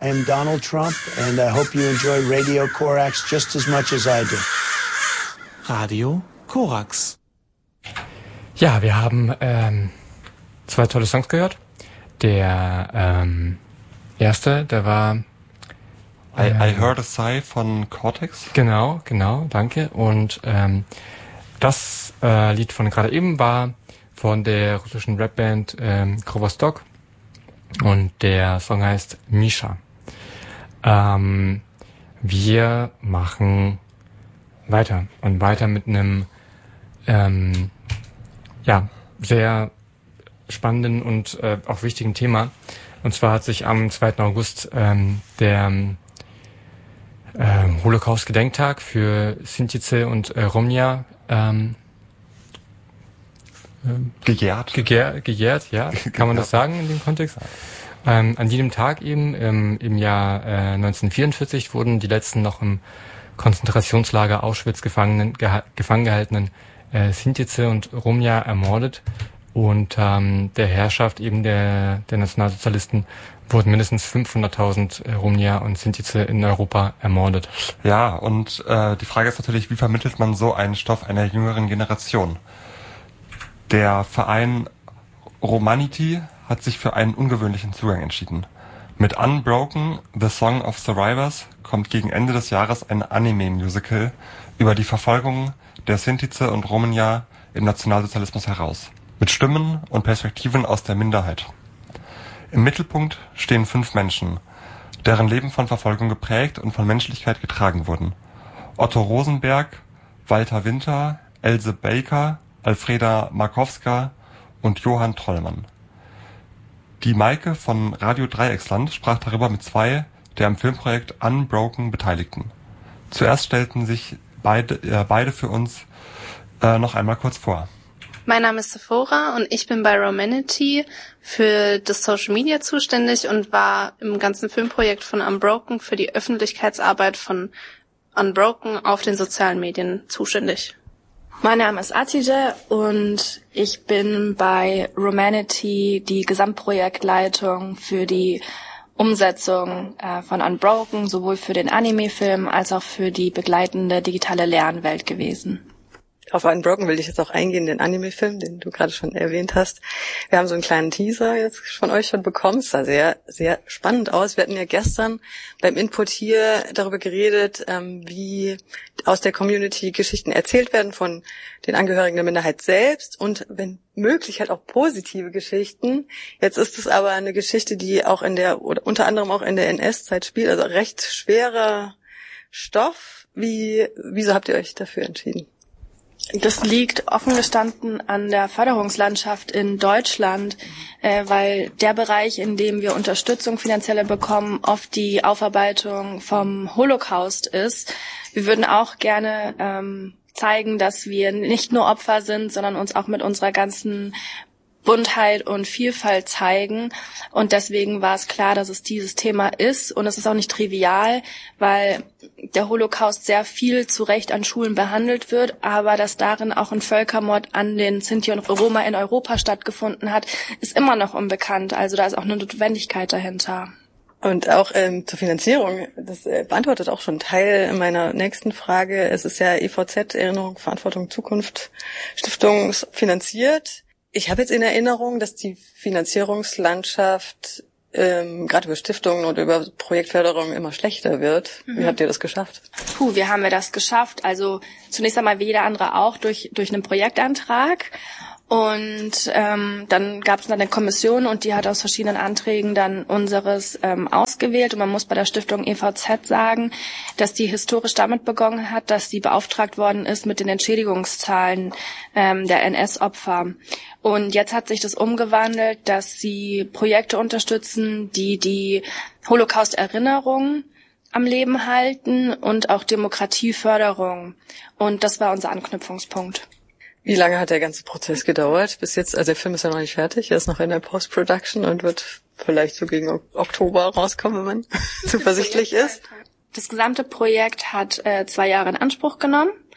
I am Donald Trump and I hope you enjoy Radio Korax just as much as I do. Radio Korax. Ja, wir haben zwei tolle Songs gehört. Der erste, der war I Heard a Sigh von Cortex. Genau, danke. Und das Lied von gerade eben war von der russischen Rapband Krovostok und der Song heißt Misha. Wir machen weiter mit einem sehr spannenden und auch wichtigen Thema. Und zwar hat sich am 2. August der Holocaust-Gedenktag für Sintice und Romnia gejährt, ja, kann man das sagen in dem Kontext? An jedem Tag eben, im Jahr 1944, wurden die letzten noch im Konzentrationslager Auschwitz gefangen gehaltenen Sintice und Romnia ermordet. Und der Herrschaft eben der Nationalsozialisten wurden mindestens 500.000 Romnia und Sintice in Europa ermordet. Ja, und die Frage ist natürlich, wie vermittelt man so einen Stoff einer jüngeren Generation? Der Verein Romanity hat sich für einen ungewöhnlichen Zugang entschieden. Mit Unbroken, The Song of Survivors, kommt gegen Ende des Jahres ein Anime-Musical über die Verfolgung der Sintice und Romnia im Nationalsozialismus heraus. Mit Stimmen und Perspektiven aus der Minderheit. Im Mittelpunkt stehen 5 Menschen, deren Leben von Verfolgung geprägt und von Menschlichkeit getragen wurden. Otto Rosenberg, Walter Winter, Else Baker, Alfreda Markowska und Johann Trollmann. Die Maike von Radio Dreiecksland sprach darüber mit 2 der am Filmprojekt Unbroken Beteiligten. Zuerst stellten sich beide für uns noch einmal kurz vor. Mein Name ist Sephora und ich bin bei Romanity für das Social Media zuständig und war im ganzen Filmprojekt von Unbroken für die Öffentlichkeitsarbeit von Unbroken auf den sozialen Medien zuständig. Mein Name ist Atije und ich bin bei Romanity die Gesamtprojektleitung für die Umsetzung von Unbroken, sowohl für den Anime-Film als auch für die begleitende digitale Lernwelt gewesen. Auf Unbroken will ich jetzt auch eingehen, den Anime-Film, den du gerade schon erwähnt hast. Wir haben so einen kleinen Teaser jetzt von euch schon bekommen. Es sah sehr, sehr spannend aus. Wir hatten ja gestern beim Input hier darüber geredet, wie aus der Community Geschichten erzählt werden von den Angehörigen der Minderheit selbst und wenn möglich halt auch positive Geschichten. Jetzt ist es aber eine Geschichte, die auch oder unter anderem auch in der NS-Zeit spielt, also recht schwerer Stoff. Wieso habt ihr euch dafür entschieden? Das liegt offen gestanden an der Förderungslandschaft in Deutschland, weil der Bereich, in dem wir Unterstützung finanzielle bekommen, oft die Aufarbeitung vom Holocaust ist. Wir würden auch gerne zeigen, dass wir nicht nur Opfer sind, sondern uns auch mit unserer ganzen Buntheit und Vielfalt zeigen. Und deswegen war es klar, dass es dieses Thema ist. Und es ist auch nicht trivial, weil der Holocaust sehr viel zu Recht an Schulen behandelt wird, aber dass darin auch ein Völkermord an den Sinti und Roma in Europa stattgefunden hat, ist immer noch unbekannt. Also da ist auch eine Notwendigkeit dahinter. Und auch zur Finanzierung, das beantwortet auch schon Teil meiner nächsten Frage. Es ist ja EVZ, Erinnerung, Verantwortung, Zukunft, Stiftung finanziert. Ich habe jetzt in Erinnerung, dass die Finanzierungslandschaft gerade über Stiftungen und über Projektförderung immer schlechter wird. Wie habt ihr das geschafft? Wie haben wir das geschafft? Also zunächst einmal wie jeder andere auch durch einen Projektantrag. Und dann gab es eine Kommission und die hat aus verschiedenen Anträgen dann unseres ausgewählt. Und man muss bei der Stiftung EVZ sagen, dass die historisch damit begonnen hat, dass sie beauftragt worden ist mit den Entschädigungszahlen der NS-Opfer. Und jetzt hat sich das umgewandelt, dass sie Projekte unterstützen, die Holocaust-Erinnerung am Leben halten und auch Demokratieförderung. Und das war unser Anknüpfungspunkt. Wie lange hat der ganze Prozess gedauert? Bis jetzt, also der Film ist ja noch nicht fertig, er ist noch in der Post-Production und wird vielleicht so gegen Oktober rauskommen, wenn man zuversichtlich ist. Das gesamte Projekt hat 2 Jahre in Anspruch genommen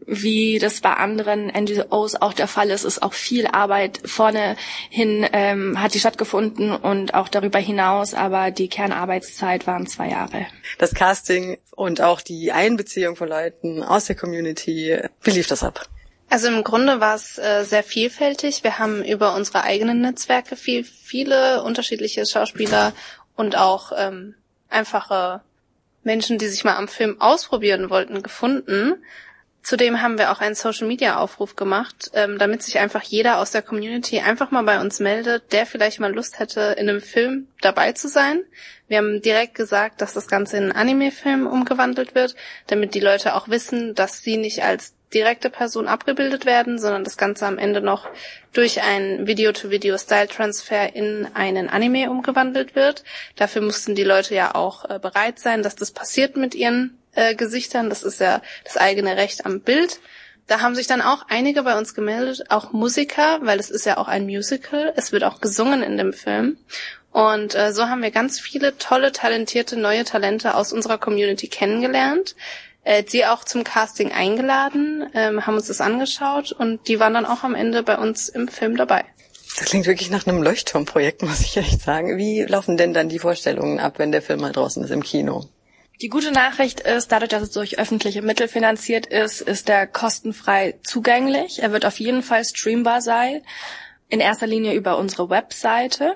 wie das bei anderen NGOs auch der Fall ist auch viel Arbeit vorne hin, hat die stattgefunden und auch darüber hinaus, aber die Kernarbeitszeit waren 2 Jahre. Das Casting und auch die Einbeziehung von Leuten aus der Community, wie lief das ab? Also im Grunde war es sehr vielfältig. Wir haben über unsere eigenen Netzwerke viele unterschiedliche Schauspieler und auch einfache Menschen, die sich mal am Film ausprobieren wollten, gefunden. Zudem haben wir auch einen Social-Media-Aufruf gemacht, damit sich einfach jeder aus der Community einfach mal bei uns meldet, der vielleicht mal Lust hätte, in einem Film dabei zu sein. Wir haben direkt gesagt, dass das Ganze in einen Anime-Film umgewandelt wird, damit die Leute auch wissen, dass sie nicht als direkte Person abgebildet werden, sondern das Ganze am Ende noch durch einen Video-to-Video-Style-Transfer in einen Anime umgewandelt wird. Dafür mussten die Leute ja auch bereit sein, dass das passiert mit ihren Gesichtern. Das ist ja das eigene Recht am Bild. Da haben sich dann auch einige bei uns gemeldet, auch Musiker, weil es ist ja auch ein Musical. Es wird auch gesungen in dem Film. Und so haben wir ganz viele tolle, talentierte, neue Talente aus unserer Community kennengelernt, die auch zum Casting eingeladen, haben uns das angeschaut und die waren dann auch am Ende bei uns im Film dabei. Das klingt wirklich nach einem Leuchtturmprojekt, muss ich echt sagen. Wie laufen denn dann die Vorstellungen ab, wenn der Film mal draußen ist im Kino? Die gute Nachricht ist, dadurch, dass es durch öffentliche Mittel finanziert ist er kostenfrei zugänglich. Er wird auf jeden Fall streambar sein, in erster Linie über unsere Webseite.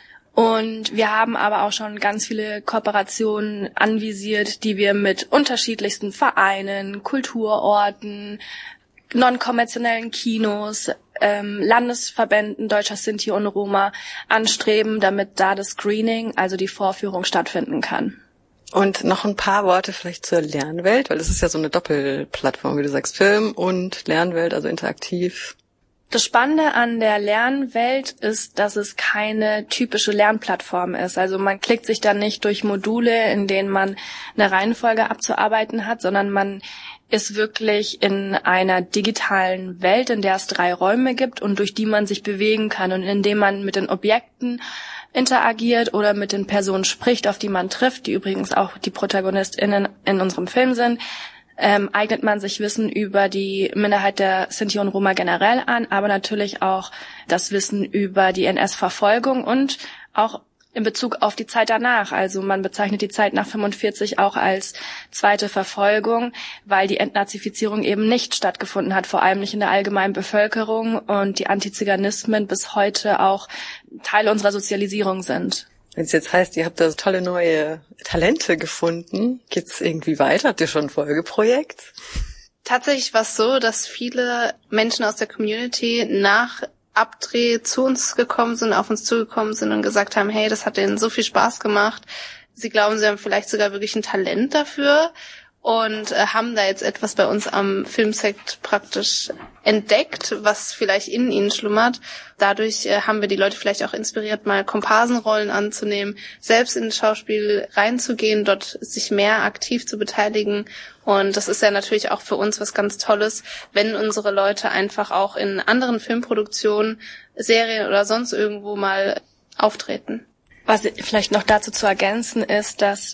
Und wir haben aber auch schon ganz viele Kooperationen anvisiert, die wir mit unterschiedlichsten Vereinen, Kulturorten, non-kommerziellen Kinos, Landesverbänden Deutscher Sinti und Roma anstreben, damit da das Screening, also die Vorführung, stattfinden kann. Und noch ein paar Worte vielleicht zur Lernwelt, weil es ist ja so eine Doppelplattform, wie du sagst, Film und Lernwelt, also interaktiv. Das Spannende an der Lernwelt ist, dass es keine typische Lernplattform ist. Also man klickt sich dann nicht durch Module, in denen man eine Reihenfolge abzuarbeiten hat, sondern man ist wirklich in einer digitalen Welt, in der es 3 Räume gibt und durch die man sich bewegen kann und in dem man mit den Objekten interagiert oder mit den Personen spricht, auf die man trifft, die übrigens auch die ProtagonistInnen in unserem Film sind. Eignet man sich Wissen über die Minderheit der Sinti und Roma generell an, aber natürlich auch das Wissen über die NS-Verfolgung und auch in Bezug auf die Zeit danach. Also man bezeichnet die Zeit nach 45 auch als zweite Verfolgung, weil die Entnazifizierung eben nicht stattgefunden hat, vor allem nicht in der allgemeinen Bevölkerung und die Antiziganismen bis heute auch Teil unserer Sozialisierung sind. Wenn es jetzt heißt, ihr habt da tolle neue Talente gefunden, geht's irgendwie weiter? Habt ihr schon ein Folgeprojekt? Tatsächlich war es so, dass viele Menschen aus der Community nach Abdreh zu uns gekommen sind, auf uns zugekommen sind und gesagt haben, hey, das hat denen so viel Spaß gemacht. Sie glauben, sie haben vielleicht sogar wirklich ein Talent dafür und haben da jetzt etwas bei uns am Filmset praktisch entdeckt, was vielleicht in ihnen schlummert. Dadurch haben wir die Leute vielleicht auch inspiriert, mal Komparsenrollen anzunehmen, selbst ins Schauspiel reinzugehen, dort sich mehr aktiv zu beteiligen. Und das ist ja natürlich auch für uns was ganz Tolles, wenn unsere Leute einfach auch in anderen Filmproduktionen, Serien oder sonst irgendwo mal auftreten. Was vielleicht noch dazu zu ergänzen ist, dass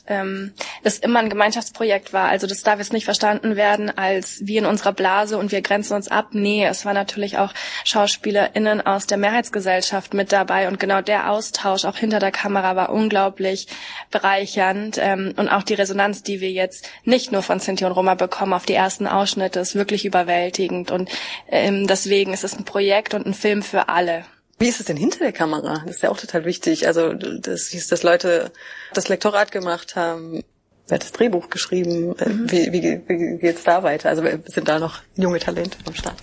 es immer ein Gemeinschaftsprojekt war. Also das darf jetzt nicht verstanden werden als wie in unserer Blase und wir grenzen uns ab. Nee, es war natürlich auch SchauspielerInnen aus der Mehrheitsgesellschaft mit dabei und genau der Austausch auch hinter der Kamera war unglaublich bereichernd. Und auch die Resonanz, die wir jetzt nicht nur von Sinti und Roma bekommen auf die ersten Ausschnitte, ist wirklich überwältigend. Und deswegen ist es ein Projekt und ein Film für alle. Wie ist es denn hinter der Kamera? Das ist ja auch total wichtig. Also das hieß, dass Leute das Lektorat gemacht haben. Wer hat das Drehbuch geschrieben? Wie geht's da weiter? Also sind da noch junge Talente am Start?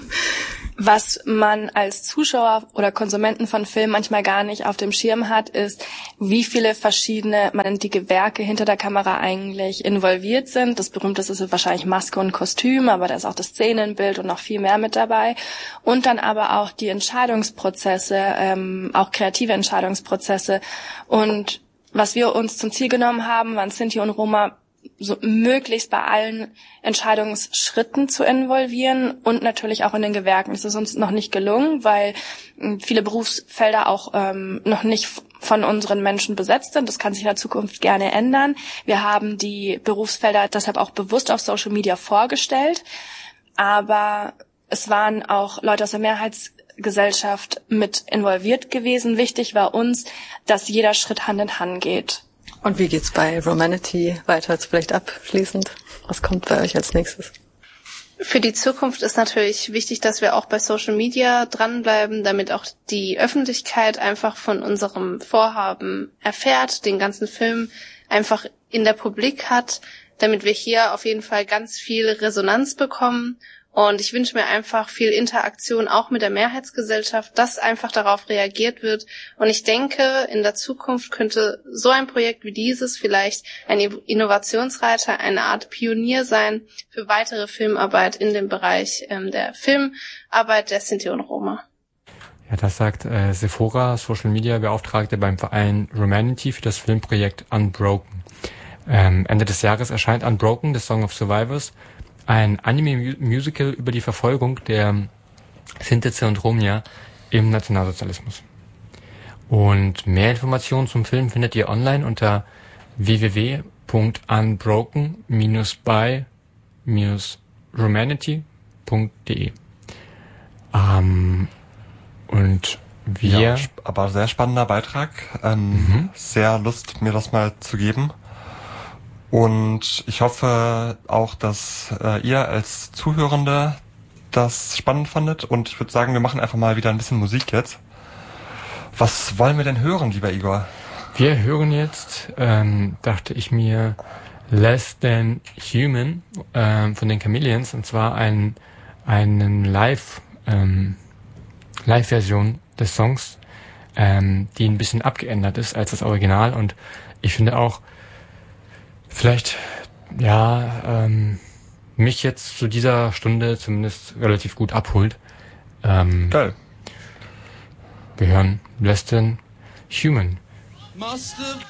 Was man als Zuschauer oder Konsumenten von Filmen manchmal gar nicht auf dem Schirm hat, ist, wie viele verschiedene mantige Werke hinter der Kamera eigentlich involviert sind. Das berühmteste ist wahrscheinlich Maske und Kostüm, aber da ist auch das Szenenbild und noch viel mehr mit dabei. Und dann aber auch die Entscheidungsprozesse, auch kreative Entscheidungsprozesse. Und was wir uns zum Ziel genommen haben, waren Sinti und Roma so möglichst bei allen Entscheidungsschritten zu involvieren und natürlich auch in den Gewerken. Das ist uns noch nicht gelungen, weil viele Berufsfelder auch noch nicht von unseren Menschen besetzt sind. Das kann sich in der Zukunft gerne ändern. Wir haben die Berufsfelder deshalb auch bewusst auf Social Media vorgestellt. aber es waren auch Leute aus der Mehrheitsgesellschaft mit involviert gewesen. Wichtig war uns, dass jeder Schritt Hand in Hand geht. Und wie geht's bei Romanity weiter? Jetzt vielleicht abschließend. Was kommt bei euch als nächstes? Für die Zukunft ist natürlich wichtig, dass wir auch bei Social Media dranbleiben, damit auch die Öffentlichkeit einfach von unserem Vorhaben erfährt, den ganzen Film einfach in der Publik hat, damit wir hier auf jeden Fall ganz viel Resonanz bekommen. Und ich wünsche mir einfach viel Interaktion auch mit der Mehrheitsgesellschaft, dass einfach darauf reagiert wird. Und ich denke, in der Zukunft könnte so ein Projekt wie dieses vielleicht ein Innovationsreiter, eine Art Pionier sein für weitere Filmarbeit in dem Bereich der Filmarbeit der Sinti und Roma. Ja, das sagt Sephora, Social Media Beauftragte beim Verein Romanity für das Filmprojekt Unbroken. Ende des Jahres erscheint Unbroken, The Song of Survivors, ein Anime-Musical über die Verfolgung der Sinti und Roma im Nationalsozialismus. Und mehr Informationen zum Film findet ihr online unter www.unbroken-by-romanity.de. Und wir... Ja, aber sehr spannender Beitrag. Sehr Lust, mir das mal zu geben. Und ich hoffe auch, dass ihr als Zuhörende das spannend fandet. Und ich würde sagen, wir machen einfach mal wieder ein bisschen Musik jetzt. Was wollen wir denn hören, lieber Igor? Wir hören jetzt, dachte ich mir, Less Than Human von den Chameleons. Und zwar einen Live-Version des Songs, die ein bisschen abgeändert ist als das Original. Und ich finde auch, vielleicht, mich jetzt zu dieser Stunde zumindest relativ gut abholt. Geil. Wir hören Less Than Human.